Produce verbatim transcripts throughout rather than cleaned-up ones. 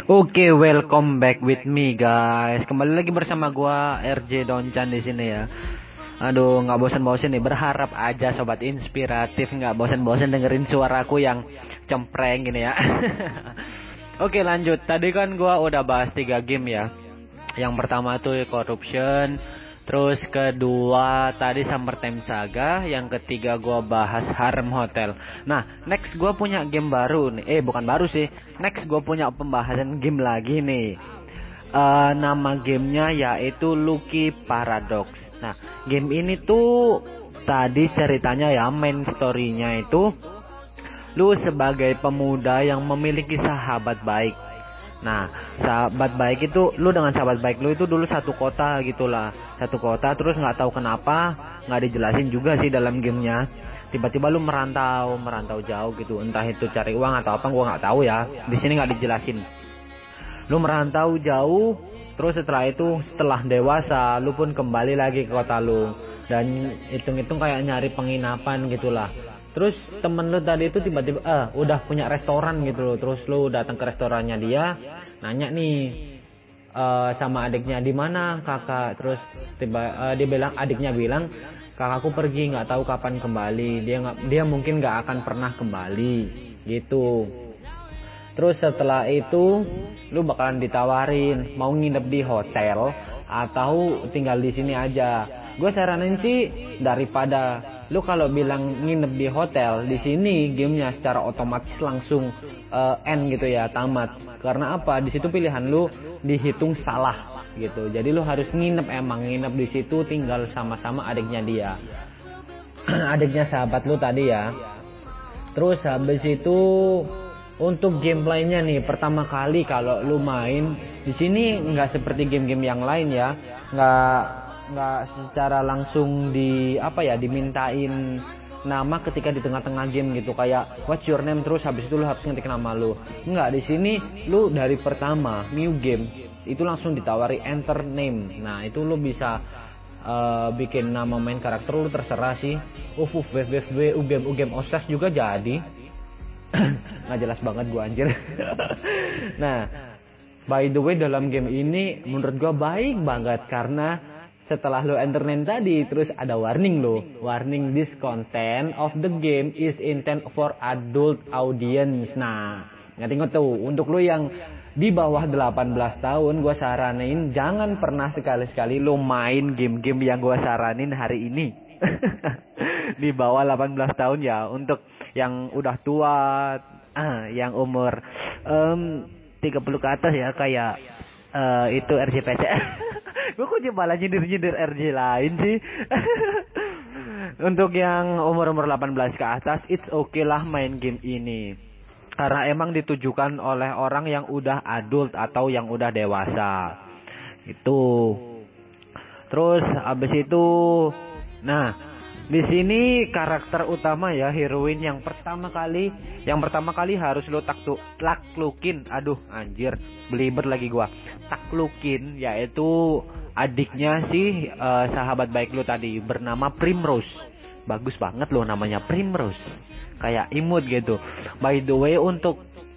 Oke, welcome back with me guys. Kembali lagi bersama gua R J Donchan di sini ya. Aduh, nggak bosan-bosan nih. Berharap aja sobat inspiratif nggak bosan-bosan dengerin suaraku yang cempreng gini ya. Oke, lanjut. Tadi kan gua udah bahas tiga game ya. Yang pertama tuh Corruption, terus kedua tadi Summertime Saga, yang ketiga gua bahas Harem Hotel. Nah, next gua punya game baru nih. Eh, bukan baru sih. Next gua punya pembahasan game lagi nih. Uh, nama gamenya yaitu Lucky Paradox. Nah, game ini tuh tadi ceritanya ya, main story-nya itu lu sebagai pemuda yang memiliki sahabat baik. Nah, sahabat baik itu, lu dengan sahabat baik lu itu dulu satu kota gitulah, satu kota terus nggak tahu kenapa, nggak dijelasin juga sih dalam gamenya. Tiba-tiba lu merantau, merantau jauh gitu, entah itu cari uang atau apa, gua nggak tahu ya. Di sini nggak dijelasin. Lu merantau jauh, terus setelah itu setelah dewasa, lu pun kembali lagi ke kota lu dan hitung-hitung kayak nyari penginapan gitulah. Terus temen lu tadi itu tiba-tiba eh udah punya restoran gitu loh. Terus lu datang ke restorannya dia, nanya nih uh, sama adiknya, di mana kakak. Terus tiba uh, dia bilang, adiknya bilang, kakakku pergi nggak tahu kapan kembali. Dia nggak dia mungkin nggak akan pernah kembali gitu. Terus setelah itu lu bakalan ditawarin mau nginep di hotel atau tinggal di sini aja. Gue saranin sih daripada lu kalau bilang nginep di hotel, di sini gamenya secara otomatis langsung uh, end gitu ya, tamat. Karena apa? Di situ pilihan lu dihitung salah gitu. Jadi lu harus nginep, emang nginep di situ, tinggal sama-sama adiknya dia. Adiknya sahabat lu tadi ya. Terus habis itu untuk gameplaynya nih, pertama kali kalau lu main di sini nggak seperti game-game yang lain ya, nggak nggak secara langsung di apa ya dimintain nama ketika di tengah-tengah game gitu, kayak what's your name terus habis itu lu harus ngetik nama lu. Nggak, di sini lu dari pertama new game itu langsung ditawari enter name. Nah itu lu bisa uh, bikin nama main karakter lu terserah sih. Uf uf wef wef we ugem ugem osas juga jadi. Nggak jelas banget gua anjir. Nah, by the way dalam game ini menurut gua baik banget karena setelah lo enter name tadi terus ada warning lo. Warning, this content of the game is intended for adult audience. Nah, ngerti tuh untuk lo yang di bawah delapan belas tahun, gua saranin jangan pernah sekali-sekali lo main game-game yang gua saranin hari ini. Di bawah delapan belas tahun ya. Untuk yang udah tua, ah, yang umur um, tiga puluh ke atas ya, kayak uh, itu R J P C. Gue kok malah nyindir-nyindir R J lain sih. Untuk yang umur-umur delapan belas ke atas, it's okay lah main game ini. Karena emang ditujukan oleh orang yang udah adult atau yang udah dewasa. Itu. Terus abis itu, nah, di sini karakter utama ya, heroin yang pertama kali, yang pertama kali harus lo taktu, taklukin. Aduh, anjir, belibet lagi gua. Taklukin yaitu adiknya si uh, sahabat baik lo tadi, bernama Primrose. Bagus banget lo namanya, Primrose. Kayak imut gitu. By the way, untuk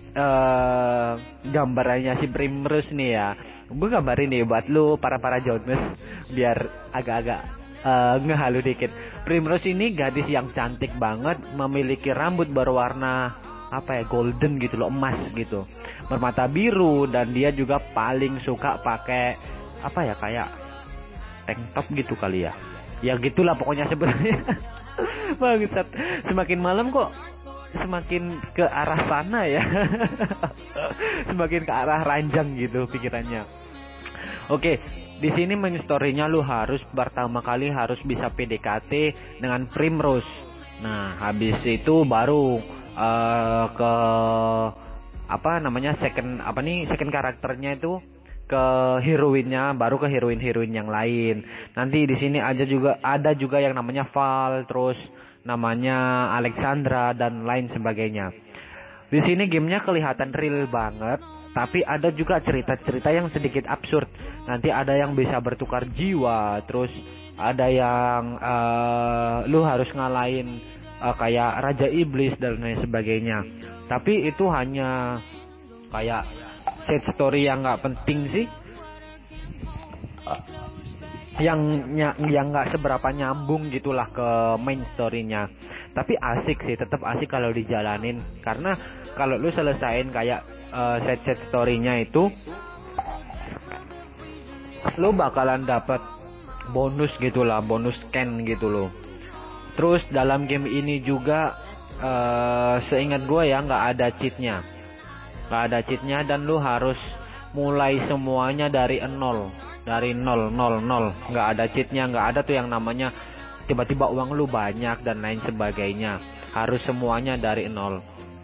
uh, gambarannya si Primrose nih ya, gue gambarin nih buat lo para-para Jones biar agak-agak Uh, ngehalu dikit. Primrose ini gadis yang cantik banget, memiliki rambut berwarna apa ya, golden gitu loh, emas gitu, bermata biru, dan dia juga paling suka pakai apa ya, kayak tank top gitu kali ya. Ya gitulah pokoknya sebenarnya. Bangsat, semakin malam kok semakin ke arah sana ya. Semakin ke arah ranjang gitu pikirannya. Oke, di sini main story-nya lu harus pertama kali harus bisa P D K T dengan Primrose. Nah, habis itu baru uh, ke apa namanya second apa nih second karakternya itu ke heroinnya, baru ke heroin-heroin yang lain. Nanti di sini aja juga ada juga yang namanya Val, terus namanya Alexandra dan lain sebagainya. Di sini gamenya kelihatan real banget, tapi ada juga cerita-cerita yang sedikit absurd. Nanti ada yang bisa bertukar jiwa, terus ada yang uh, lu harus ngalahin uh, kayak Raja Iblis dan lain sebagainya. Tapi itu hanya kayak side story yang nggak penting sih, yang yang nggak seberapa nyambung gitulah ke main story-nya. Tapi asik sih, tetap asik kalau dijalanin, karena kalau lu selesain kayak uh, side side story-nya itu, lu bakalan dapat bonus gitulah, bonus scan gitu loh. Terus dalam game ini juga uh, seingat gue ya nggak ada cheatnya, nggak ada cheatnya dan lu harus mulai semuanya dari nol, dari nol nol nol, nggak ada cheatnya, nggak ada tuh yang namanya tiba-tiba uang lu banyak dan lain sebagainya, harus semuanya dari nol.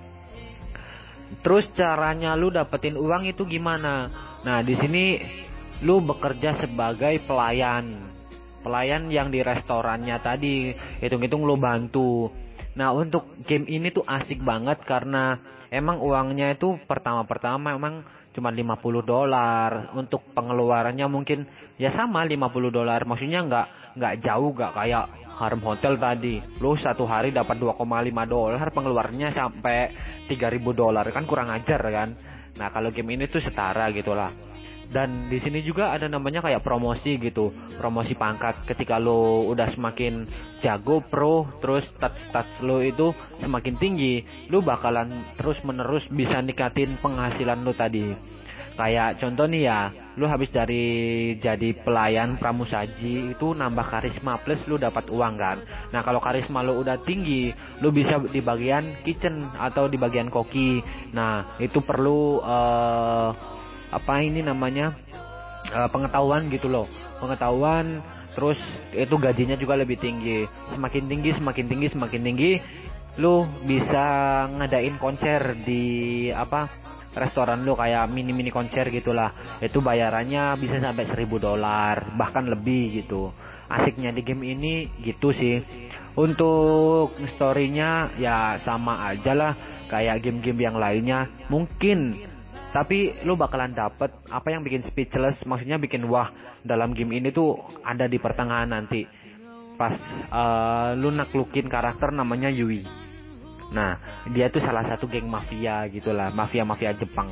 Terus caranya lu dapetin uang itu gimana? Nah di sini lu bekerja sebagai pelayan. Pelayan yang di restorannya tadi, hitung-hitung lu bantu. Nah untuk game ini tuh asik banget karena emang uangnya itu pertama-pertama emang cuma lima puluh dolar. Untuk pengeluarannya mungkin ya sama lima puluh dolar. Maksudnya nggak nggak jauh, nggak kayak Harem Hotel tadi. Lu satu hari dapat dua koma lima dolar, pengeluarannya sampai tiga ribu dolar, kan kurang ajar kan. Nah kalau game ini tuh setara gitulah. Dan di sini juga ada namanya kayak promosi gitu, promosi pangkat. Ketika lo udah semakin jago pro, terus stats-stats lo itu semakin tinggi, lo bakalan terus-menerus bisa nikatin penghasilan lo tadi. Kayak contoh nih ya, lo habis dari jadi pelayan pramusaji itu nambah karisma plus lo dapat uang kan. Nah kalau karisma lo udah tinggi, lo bisa di bagian kitchen atau di bagian koki. Nah itu perlu uh, apa ini namanya uh, pengetahuan gitu loh, pengetahuan. Terus itu gajinya juga lebih tinggi, semakin tinggi semakin tinggi semakin tinggi lu bisa ngadain konser di apa restoran lu, kayak mini mini konser gitulah. Itu bayarannya bisa sampai seribu dolar bahkan lebih gitu. Asiknya di game ini gitu sih. Untuk storynya ya sama aja lah kayak game-game yang lainnya mungkin, tapi lu bakalan dapet apa yang bikin speechless, maksudnya bikin wah dalam game ini tuh ada di pertengahan nanti pas uh, lu naklukin karakter namanya Yui. Nah dia tuh salah satu geng mafia gitulah, mafia-mafia Jepang.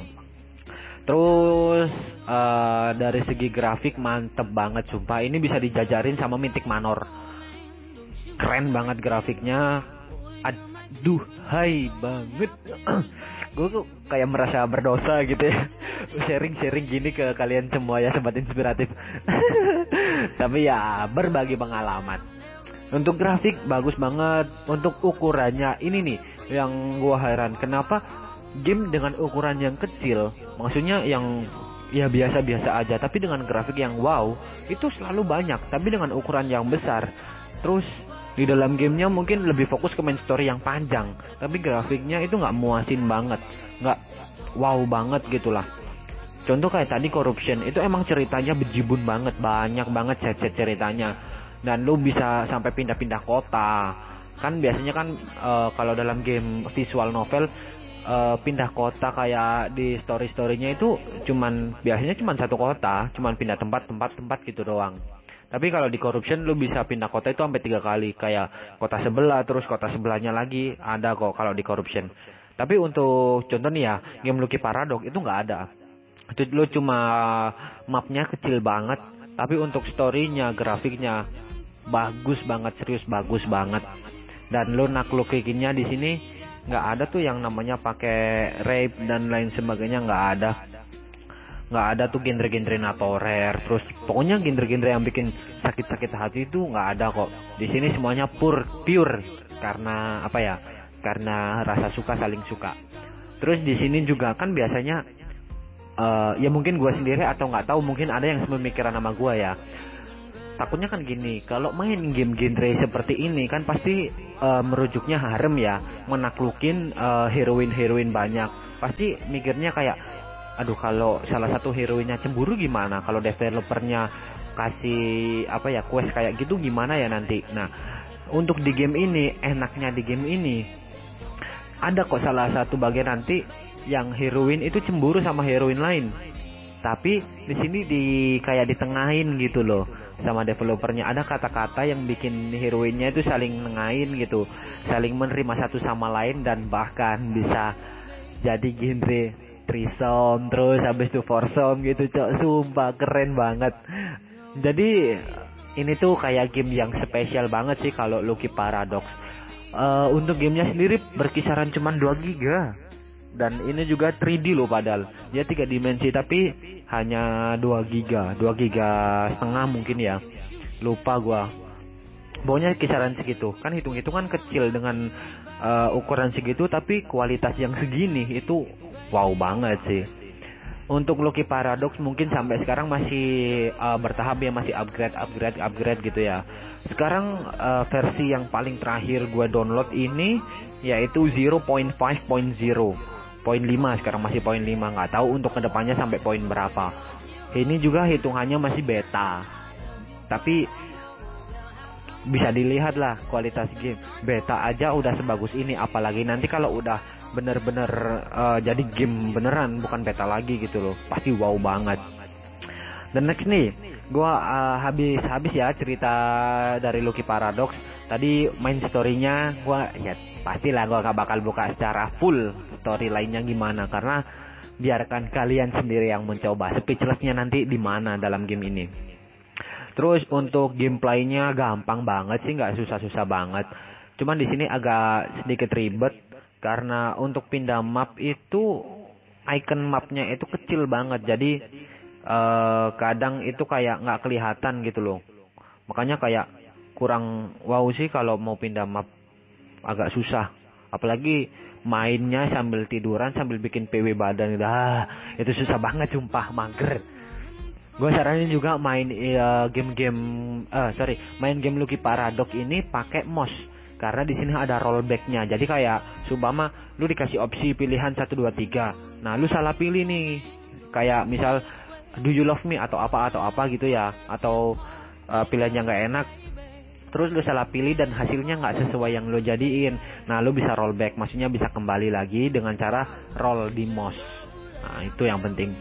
Terus uh, dari segi grafik mantep banget sumpah, ini bisa dijajarin sama Mythic Manor, keren banget grafiknya. Aduh hai banget. Gue tuh kayak merasa berdosa gitu ya sharing-sharing gini ke kalian semua ya sobat inspiratif. Tapi ya berbagi pengalaman. Untuk grafik bagus banget. Untuk ukurannya ini nih yang gue heran, kenapa game dengan ukuran yang kecil, maksudnya yang ya biasa-biasa aja, tapi dengan grafik yang wow itu selalu banyak, tapi dengan ukuran yang besar. Terus di dalam gamenya mungkin lebih fokus ke main story yang panjang, tapi grafiknya itu nggak muasin banget, nggak wow banget gitulah. Contoh kayak tadi Corruption itu emang ceritanya bejibun banget, banyak banget set-set ceritanya, dan lu bisa sampai pindah-pindah kota. Kan biasanya kan uh, kalau dalam game visual novel uh, pindah kota kayak di story-storynya itu cuman biasanya cuman satu kota, cuman pindah tempat-tempat-tempat gitu doang. Tapi kalau di Corruption lu bisa pindah kota itu sampai tiga kali, kayak kota sebelah terus kota sebelahnya lagi ada kok kalau di Corruption. Tapi untuk contoh nih ya, game Lucky Paradox itu nggak ada. Itu lu cuma mapnya kecil banget, tapi untuk storynya, grafiknya bagus banget, serius bagus banget. Dan lu naklukinnya di sini nggak ada tuh yang namanya pakai rape dan lain sebagainya, nggak ada. Nggak ada tuh genre-genre natorer, terus pokoknya genre-genre yang bikin sakit-sakit hati itu nggak ada kok. Di sini semuanya pure, pure karena apa ya? Karena rasa suka, saling suka. Terus di sini juga kan biasanya uh, ya mungkin gue sendiri atau nggak tahu, mungkin ada yang sepemikiran sama gue ya. Takutnya kan gini, kalau main game genre seperti ini kan pasti uh, merujuknya harem ya, menaklukin uh, heroin-heroin banyak. Pasti mikirnya kayak, aduh kalau salah satu heroinnya cemburu gimana, kalau developernya kasih apa ya quest kayak gitu gimana ya nanti. Nah untuk di game ini, enaknya di game ini ada kok salah satu bagian nanti yang heroin itu cemburu sama heroin lain, tapi di sini di kayak ditengahin gitu loh sama developernya. Ada kata-kata yang bikin heroinnya itu saling nengahin gitu, saling menerima satu sama lain, dan bahkan bisa jadi genre threesome, terus habis itu foursome gitu, cok. Sumpah keren banget. Jadi ini tuh kayak game yang spesial banget sih kalau Lucky Paradox. Uh, untuk gamenya sendiri berkisaran cuma dua giga. Dan ini juga tiga D loh, padahal dia tiga dimensi tapi hanya dua giga, dua giga setengah mungkin ya. Lupa gua. Pokoknya kisaran segitu. Kan hitung-hitungan kecil dengan uh, ukuran segitu tapi kualitas yang segini itu wow banget sih. Untuk Lucky Paradox mungkin sampai sekarang masih uh, bertahap ya, masih upgrade upgrade upgrade gitu ya. Sekarang uh, versi yang paling terakhir gua download ini yaitu zero point lima point zero. Poin lima sekarang, masih poin lima, nggak tahu untuk kedepannya sampai poin berapa. Ini juga hitungannya masih beta, tapi bisa dilihat lah kualitas game. Beta aja udah sebagus ini, apalagi nanti kalau udah bener-bener uh, jadi game beneran, bukan beta lagi gitu loh, pasti wow banget. Dan next nih, gua uh, habis habis ya cerita dari Lucky Paradox. Tadi main story-nya gua ya pastilah gua gak bakal buka secara full story lainnya gimana, karena biarkan kalian sendiri yang mencoba. Speechless-nya nanti di mana dalam game ini. Terus untuk gameplaynya gampang banget sih, nggak susah-susah banget. Cuman di sini agak sedikit ribet karena untuk pindah map itu icon mapnya itu kecil banget. Jadi eh, kadang itu kayak nggak kelihatan gitu loh. Makanya kayak kurang wow sih kalau mau pindah map, agak susah. Apalagi mainnya sambil tiduran sambil bikin P W badan, dah itu susah banget, sumpah mager. Gue saranin juga main uh, game-game, uh, sorry, main game Lucky Paradox ini pakai mouse, karena di sini ada rollbacknya. Jadi kayak, sumpama lu dikasih opsi pilihan satu dua tiga, nah lu salah pilih nih, kayak misal do you love me atau apa atau apa gitu ya, atau uh, pilihan yang nggak enak. Terus lu salah pilih dan hasilnya nggak sesuai yang lu jadiin. Nah lu bisa rollback, maksudnya bisa kembali lagi dengan cara roll di mouse. Nah itu yang penting.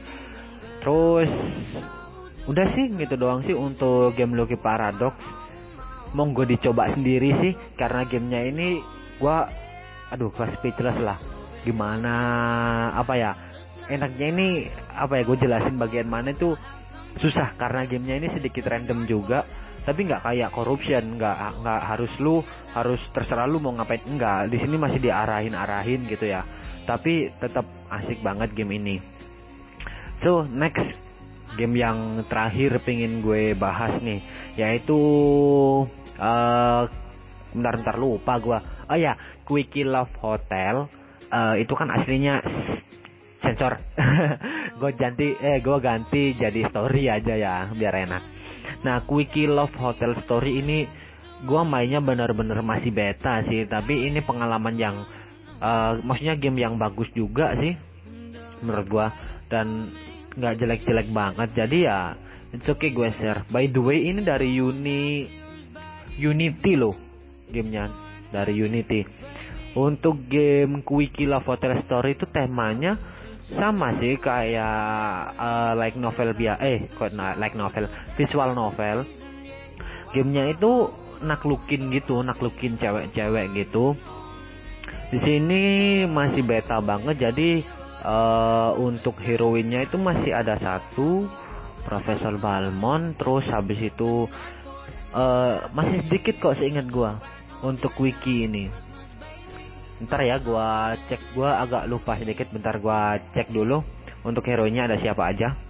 Terus udah sih gitu doang sih untuk game Lucky Paradox. Monggo dicoba sendiri sih, karena gamenya ini gua aduh gua speechless lah. Gimana apa ya? Enaknya ini apa ya, gue jelasin bagian mana itu susah karena gamenya ini sedikit random juga. Tapi nggak kayak Corruption, nggak nggak harus lu harus terserah lu mau ngapain, enggak. Di sini masih diarahin arahin gitu ya. Tapi tetap asik banget game ini. So next game yang terakhir pengen gue bahas nih, yaitu uh, bentar bentar lupa gue. Oh ya, Quickie Love Hotel. Uh, itu kan aslinya sensor. gue ganti eh gue ganti jadi story aja ya biar enak. Nah, Quickie Love Hotel Story ini gua mainnya benar-benar masih beta sih, tapi ini pengalaman yang uh, maksudnya game yang bagus juga sih menurut gua, dan nggak jelek-jelek banget. Jadi ya it's okay gue share. By the way, ini dari Uni Unity loh, gamenya dari Unity. Untuk game Quickie Love Hotel Story itu temanya sama sih kayak uh, like novel biasa, eh kok nah, like novel, visual novel. Gamenya itu naklukin gitu, naklukin cewek-cewek gitu. Di sini masih beta banget, jadi uh, untuk heroinnya itu masih ada satu, Profesor Balmond. Terus habis itu uh, masih sedikit kok seingat gua untuk Quickie ini. Ntar ya gua cek, gua agak lupa sedikit, bentar gua cek dulu untuk hero-nya ada siapa aja.